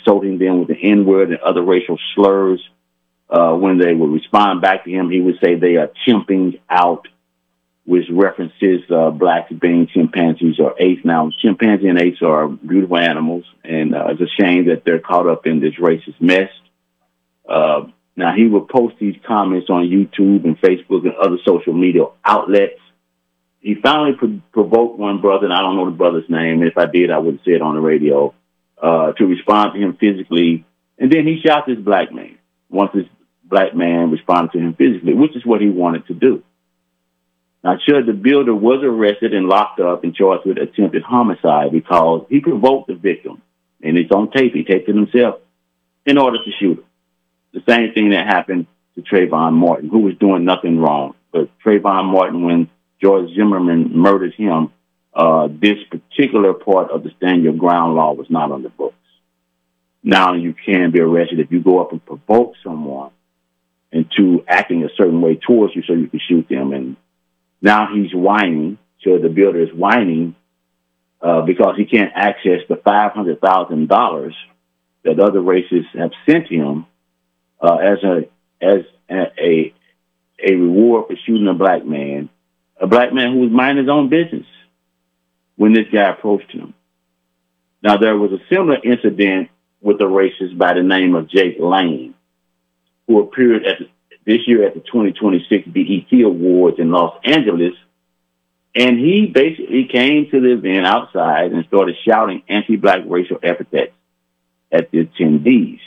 insulting them with the N-word and other racial slurs. When they would respond back to him, he would say they are chimping out, which references blacks being chimpanzees or apes. Now, chimpanzee and apes are beautiful animals, and it's a shame that they're caught up in this racist mess. Now, he would post these comments on YouTube and Facebook and other social media outlets. He finally provoked one brother, and I don't know the brother's name. If I did, I would say it on the radio, to respond to him physically. And then he shot this black man once this black man responded to him physically, which is what he wanted to do. Now, Chud the Builder was arrested and locked up and charged with attempted homicide because he provoked the victim. And it's on tape. He taped it himself in order to shoot him. The same thing that happened to Trayvon Martin, who was doing nothing wrong. But Trayvon Martin, when George Zimmerman murdered him, this particular part of the Stand Your Ground law was not on the books. Now you can be arrested if you go up and provoke someone into acting a certain way towards you so you can shoot them. And now he's whining. So the builder is whining because he can't access the $500,000 that other races have sent him as a reward for shooting a black man who was minding his own business when this guy approached him. Now, there was a similar incident with a racist by the name of Jake Lane, who appeared this year at the 2026 BET Awards in Los Angeles. And he basically came to the event outside and started shouting anti-black racial epithets at the attendees.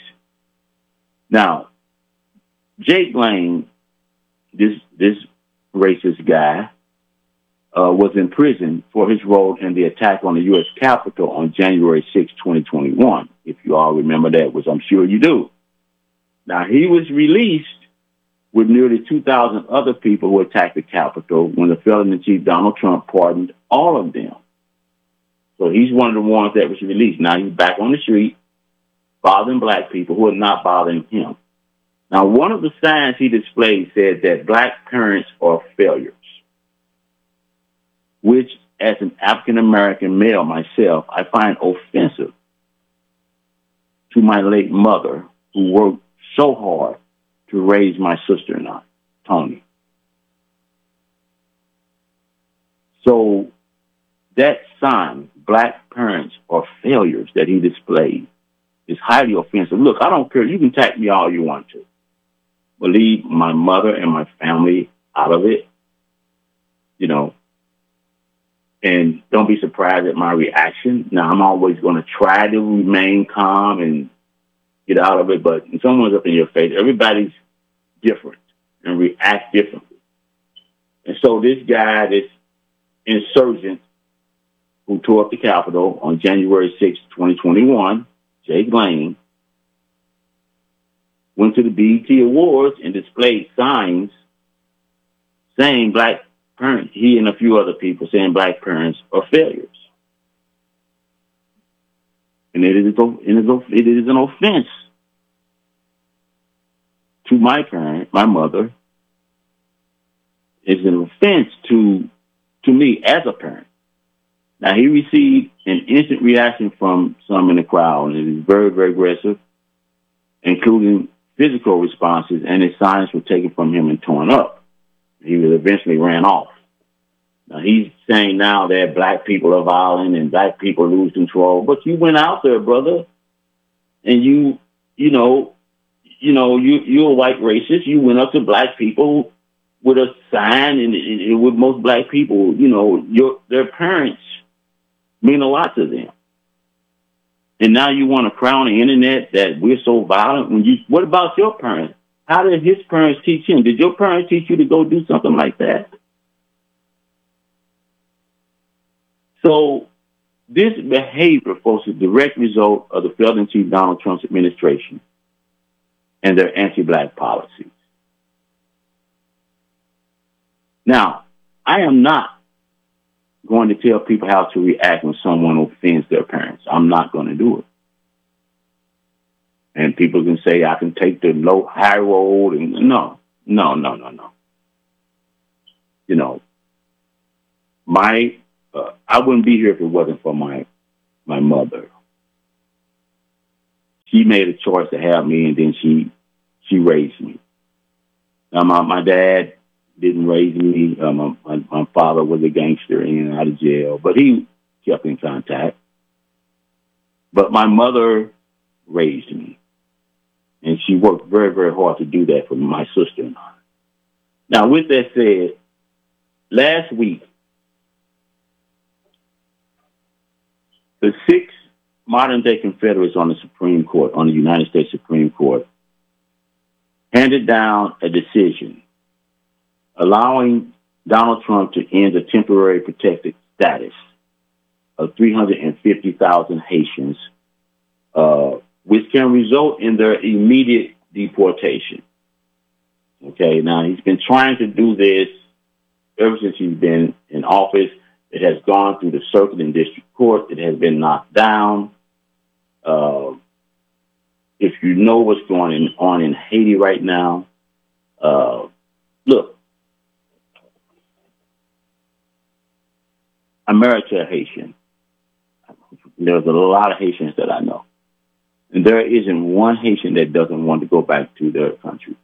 Now, Jake Lane, this racist guy, was in prison for his role in the attack on the U.S. Capitol on January 6, 2021. If you all remember that, which I'm sure you do. Now, he was released with nearly 2,000 other people who attacked the Capitol when the felon-in-chief Donald Trump pardoned all of them. So he's one of the ones that was released. Now he's back on the street bothering black people who are not bothering him. Now, one of the signs he displayed said that black parents are failures, which, as an African-American male myself, I find offensive to my late mother, who worked so hard to raise my sister and I, Tony. So that sign, black parents are failures, that he displayed is highly offensive. Look, I don't care. You can attack me all you want to. But leave my mother and my family out of it, you know. And don't be surprised at my reaction. Now, I'm always going to try to remain calm and get out of it. But when someone's up in your face, everybody's different and react differently. And so this guy, this insurgent who tore up the Capitol on January 6, 2021, Jake Lane, went to the BET Awards and displayed signs saying black parents, he and a few other people saying black parents are failures. And it is an offense to my parent, my mother. It's an offense to me as a parent. Now, he received an instant reaction from some in the crowd, and it is very, very aggressive, including physical responses, and his signs were taken from him and torn up. He was eventually ran off. Now, he's saying now that black people are violent and black people lose control, but you went out there, brother, and you're a white racist. You went up to black people with a sign, and with most black people, their parents mean a lot to them. And now you want to cry on the internet that we're so violent. What about your parents? How did his parents teach him? Did your parents teach you to go do something like that? So this behavior, folks, is a direct result of the felon-in-chief Donald Trump's administration and their anti-black policies. Now, I am not going to tell people how to react when someone offends their parents. I'm not going to do it. And people can say I can take the high road, and no. I wouldn't be here if it wasn't for my mother. she made a choice to have me, and then she raised me. Now, my dad didn't raise me. My father was a gangster in and out of jail, but he kept in contact. But my mother raised me, and she worked very, very hard to do that for my sister and I. Now, with that said, last week, the 6 modern-day Confederates on the Supreme Court, on the United States Supreme Court, handed down a decision allowing Donald Trump to end the temporary protected status of 350,000 Haitians, which can result in their immediate deportation. Okay, now he's been trying to do this ever since he's been in office. It has gone through the circuit and district court. It has been knocked down. If you know what's going on in Haiti right now, look, I'm married to a Haitian. There's a lot of Haitians that I know. And there isn't one Haitian that doesn't want to go back to their country.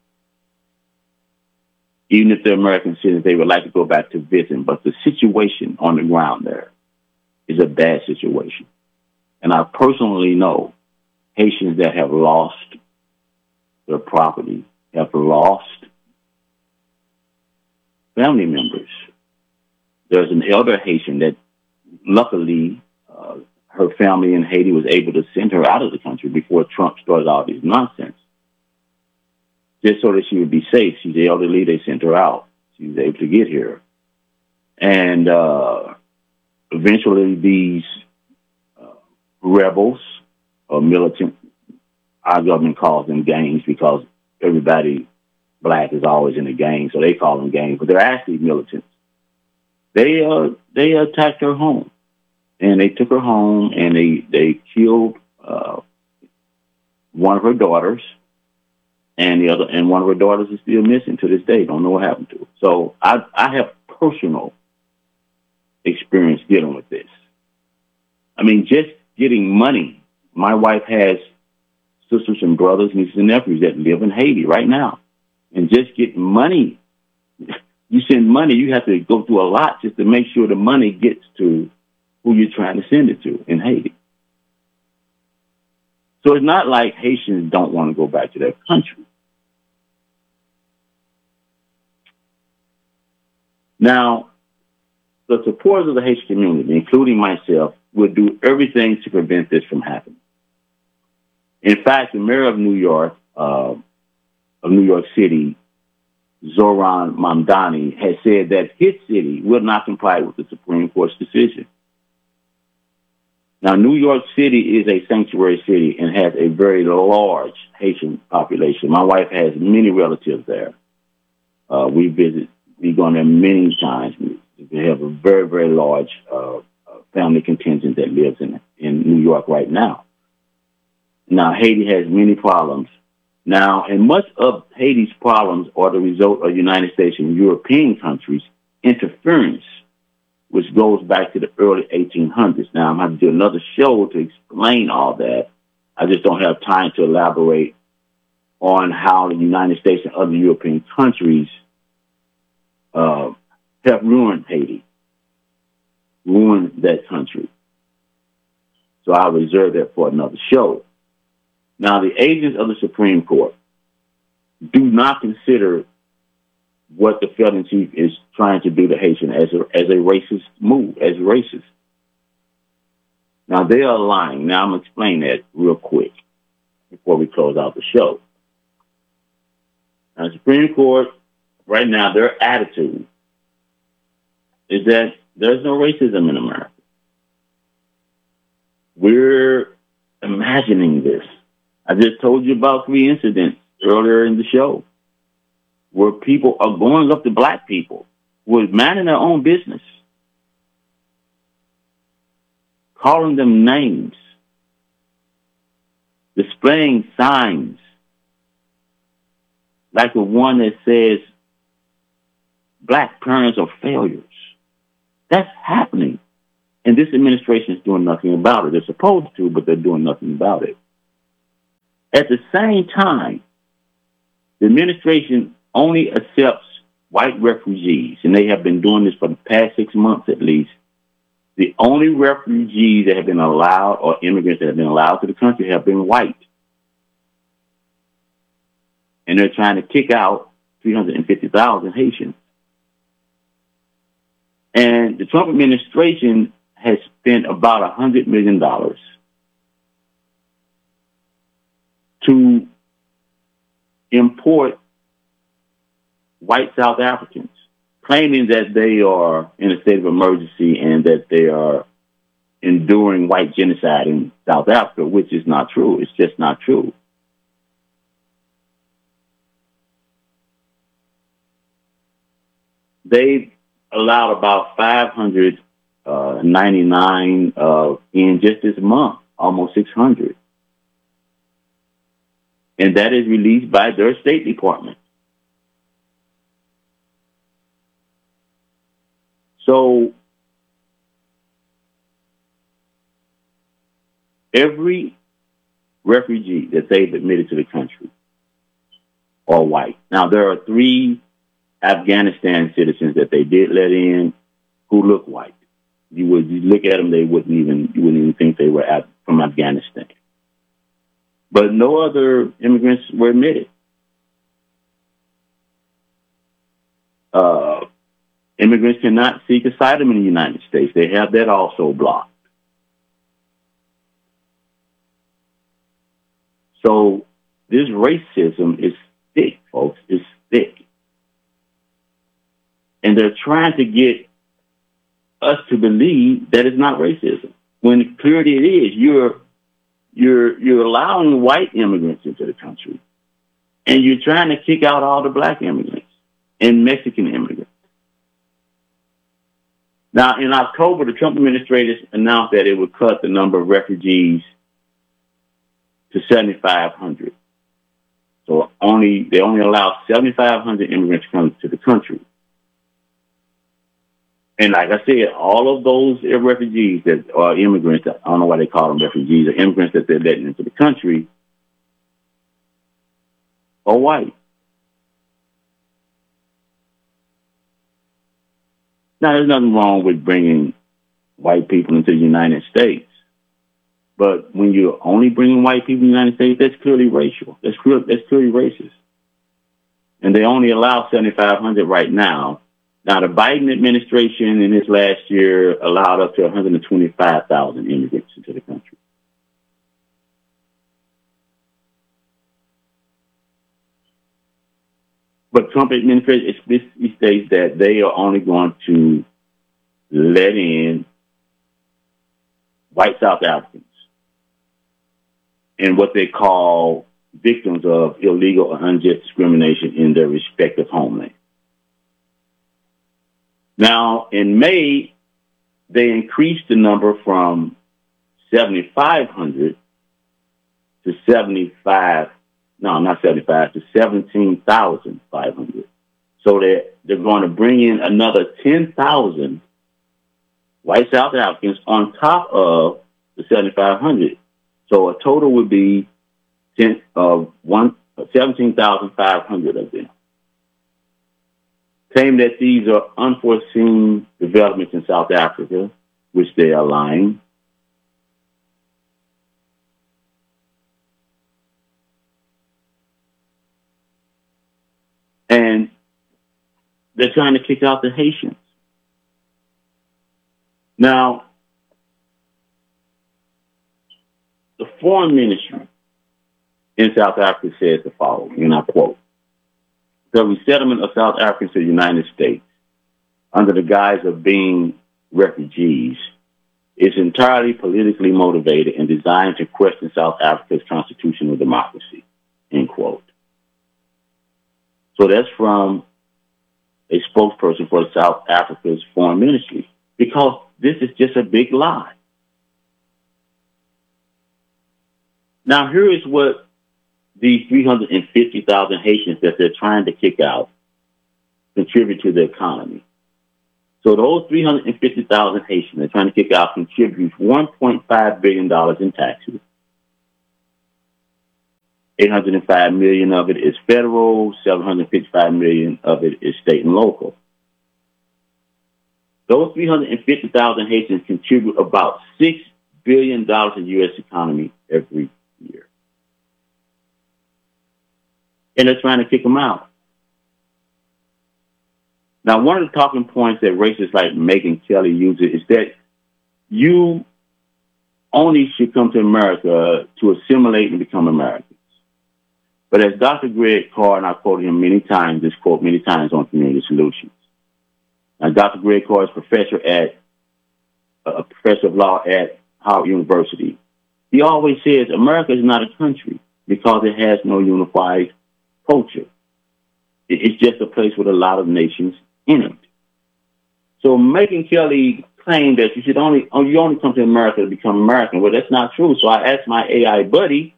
Even if they're American citizens, they would like to go back to visit. But the situation on the ground there is a bad situation. And I personally know Haitians that have lost their property, have lost family members. There's an elder Haitian that luckily her family in Haiti was able to send her out of the country before Trump started all this nonsense. Just so that she would be safe. She's elderly, they sent her out. She was able to get here. And eventually these rebels or militant, our government calls them gangs because everybody black is always in a gang, so they call them gangs, but they're actually militants. They attacked her home, and they took her home, and they killed one of her daughters, and one of her daughters is still missing to this day. Don't know what happened to her. So I have personal experience dealing with this. I mean, just getting money. My wife has sisters and brothers, nieces and nephews that live in Haiti right now, and just getting money. You send money, you have to go through a lot just to make sure the money gets to who you're trying to send it to in Haiti. So it's not like Haitians don't want to go back to their country. Now, the supporters of the Haitian community, including myself, will do everything to prevent this from happening. In fact, the mayor of New York City, Zoran Mamdani, has said that his city will not comply with the Supreme Court's decision. Now, New York City is a sanctuary city and has a very large Haitian population. My wife has many relatives there. We've gone there many times. We have a very, very large family contingent that lives in New York right now. Now, Haiti has many problems. Now, and much of Haiti's problems are the result of United States and European countries' interference, which goes back to the early 1800s. Now, I'm going to do another show to explain all that. I just don't have time to elaborate on how the United States and other European countries have ruined Haiti, ruined that country. So I'll reserve that for another show. Now, the agents of the Supreme Court do not consider what the federal chief is trying to do to Haitian as a racist move, as racist. Now, they are lying. Now, I'm going to explain that real quick before we close out the show. Now, the Supreme Court, right now, their attitude is that there's no racism in America. We're imagining this. I just told you about 3 incidents earlier in the show where people are going up to black people who are minding their own business, calling them names, displaying signs like the one that says black parents are failures. That's happening. And this administration is doing nothing about it. They're supposed to, but they're doing nothing about it. At the same time, the administration only accepts white refugees, and they have been doing this for the past 6 months at least. The only refugees that have been allowed, or immigrants that have been allowed to the country, have been white. And they're trying to kick out 350,000 Haitians. And the Trump administration has spent about $100 million to import white South Africans, claiming that they are in a state of emergency and that they are enduring white genocide in South Africa, which is not true. It's just not true. They allowed about 599 in just this month, almost 600. And that is released by their State Department. So every refugee that they've admitted to the country are white. Now, there are 3 Afghanistan citizens that they did let in who look white. You look at them, you wouldn't even think they were from Afghanistan. But no other immigrants were admitted. Immigrants cannot seek asylum in the United States. They have that also blocked. So this racism is thick, folks. It's thick. And they're trying to get us to believe that it's not racism, when clearly it is. You're allowing white immigrants into the country, and you're trying to kick out all the black immigrants and Mexican immigrants. Now, in October, the Trump administration announced that it would cut the number of refugees to 7,500. So they only allow 7,500 immigrants to come to the country. And like I said, all of those refugees that are immigrants, I don't know why they call them refugees, or immigrants that they're letting into the country, are white. Now, there's nothing wrong with bringing white people into the United States. But when you're only bringing white people in the United States, that's clearly racial. That's clearly racist. And they only allow 7,500 right now. Now, the Biden administration in this last year allowed up to 125,000 immigrants into the country. But Trump administration explicitly states that they are only going to let in white South Africans and what they call victims of illegal or unjust discrimination in their respective homeland. Now, in May, they increased the number from 7,500 to 17,500. So they're going to bring in another 10,000 white South Africans on top of the 7,500. So a total would be 17,500 of them. Claim that these are unforeseen developments in South Africa, which they are lying. And they're trying to kick out the Haitians. Now, the foreign ministry in South Africa says the following, and I quote, "The resettlement of South Africans to the United States under the guise of being refugees is entirely politically motivated and designed to question South Africa's constitutional democracy," end quote. So that's from a spokesperson for South Africa's foreign ministry, because this is just a big lie. Now, here is what these 350,000 Haitians that they're trying to kick out contribute to the economy. So those 350,000 Haitians they're trying to kick out contribute $1.5 billion in taxes, $805 million of it is federal, $755 million of it is state and local. Those 350,000 Haitians contribute about $6 billion in the U.S. economy every year. And they're trying to kick them out. Now, one of the talking points that racists like Megyn Kelly uses is that you only should come to America to assimilate and become Americans. But as Dr. Greg Carr, and I quoted him many times, this quote many times on Community Solutions. Now, Dr. Greg Carr is a professor of law at Howard University. He always says America is not a country because it has no unified culture. It's just a place with a lot of nations in it. So Megyn Kelly claimed that you only come to America to become American. Well, that's not true. So I asked my AI buddy,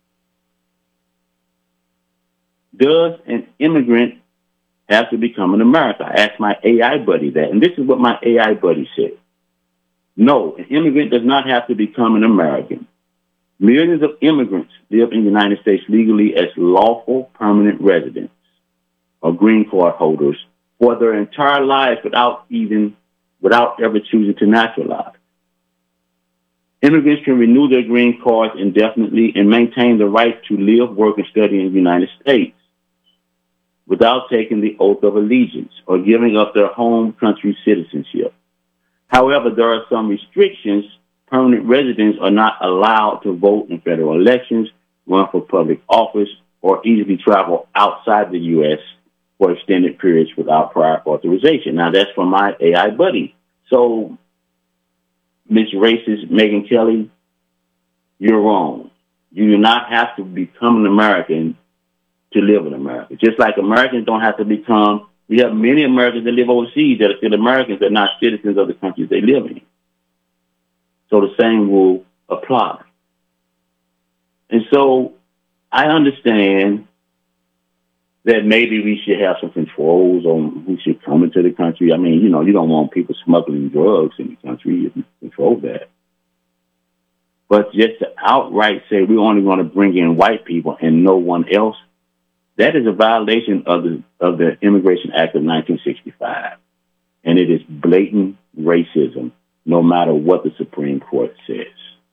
does an immigrant have to become an American? I asked my AI buddy that, and this is what my AI buddy said. No, an immigrant does not have to become an American. Millions of immigrants live in the United States legally as lawful permanent residents or green card holders for their entire lives without ever choosing to naturalize. Immigrants can renew their green cards indefinitely and maintain the right to live, work, and study in the United States without taking the oath of allegiance or giving up their home country citizenship. However, there are some restrictions. Permanent residents are not allowed to vote in federal elections, run for public office, or easily travel outside the U.S. for extended periods without prior authorization. Now, that's from my AI buddy. So, Ms. Racist Megyn Kelly, you're wrong. You do not have to become an American to live in America. Just like Americans don't have to become, we have many Americans that live overseas that are still Americans that are not citizens of the countries they live in. So the same will apply. And so I understand that maybe we should have some controls on who should come into the country. I mean, you don't want people smuggling drugs in the country. You can control that. But just to outright say we're only going to bring in white people and no one else, that is a violation of the Immigration Act of 1965. And it is blatant racism, no matter what the Supreme Court says.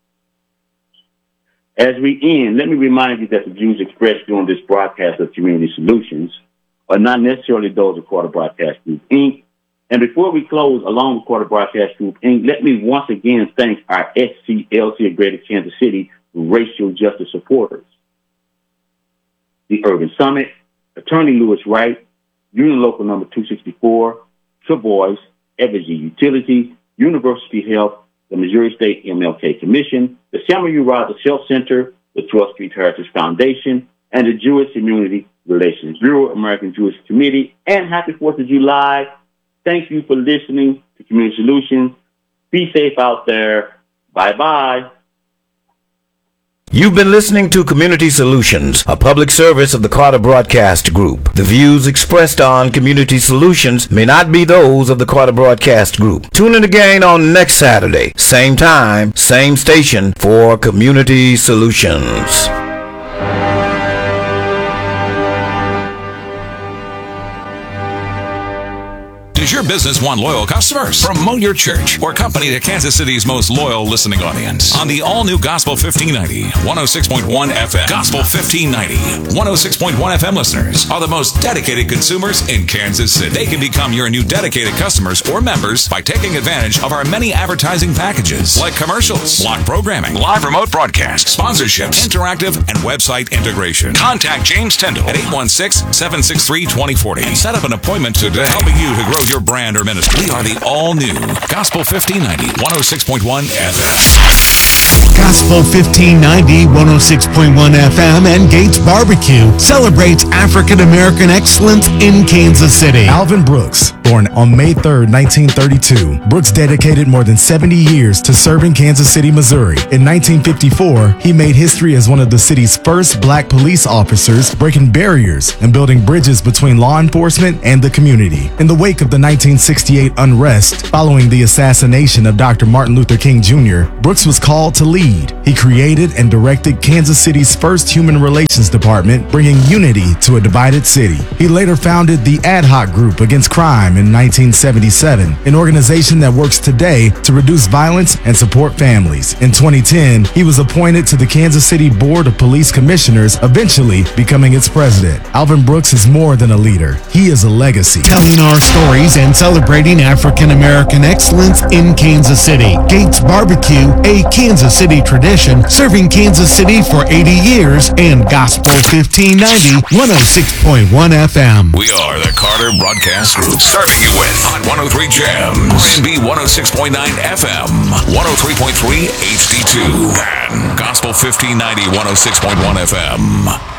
As we end, let me remind you that the views expressed during this broadcast of Community Solutions are not necessarily those of Carter Broadcast Group, Inc. And before we close, along with Carter Broadcast Group, Inc., let me once again thank our SCLC of Greater Kansas City racial justice supporters. The Urban Summit, Attorney Lewis Wright, Union Local Number 264, Travois, Evergy Utility, University Health, the Missouri State MLK Commission, the Samuel U. Rogers Health Center, the 12th Street Heritage Foundation, and the Jewish Community Relations Bureau, American Jewish Committee, and happy 4th of July. Thank you for listening to Community Solutions. Be safe out there. Bye-bye. You've been listening to Community Solutions, a public service of the Carter Broadcast Group. The views expressed on Community Solutions may not be those of the Carter Broadcast Group. Tune in again on next Saturday, same time, same station for Community Solutions. Does your business want loyal customers? Promote your church or company to Kansas City's most loyal listening audience on the all-new Gospel 1590, 106.1 FM. Gospel 1590, 106.1 FM listeners are the most dedicated consumers in Kansas City. They can become your new dedicated customers or members by taking advantage of our many advertising packages like commercials, block programming, live remote broadcasts, sponsorships, interactive, and website integration. Contact James Tyndall at 816-763-2040 and set up an appointment today, helping you to grow your brand or ministry. We are the all-new Gospel 1590, 106.1 FM. Gospel 1590, 106.1 FM and Gates Barbecue celebrates African American excellence in Kansas City. Alvin Brooks, born on May 3rd, 1932. Brooks dedicated more than 70 years to serving Kansas City, Missouri. In 1954, he made history as one of the city's first black police officers, breaking barriers and building bridges between law enforcement and the community. In the wake of the 1968 unrest following the assassination of Dr. Martin Luther King Jr., Brooks was called to lead Reed. He created and directed Kansas City's first human relations department, bringing unity to a divided city. He later founded the Ad Hoc Group Against Crime in 1977, an organization that works today to reduce violence and support families. In 2010, he was appointed to the Kansas City Board of Police Commissioners, eventually becoming its president. Alvin Brooks is more than a leader. He is a legacy. Telling our stories and celebrating African American excellence in Kansas City. Gates Barbecue, a Kansas City tradition, serving Kansas City for 80 years, and Gospel 1590, 106.1 FM. We are the Carter Broadcast Group, serving you with Hot 103 Jams, R&B 106.9 FM, 103.3 HD2, and Gospel 1590, 106.1 FM.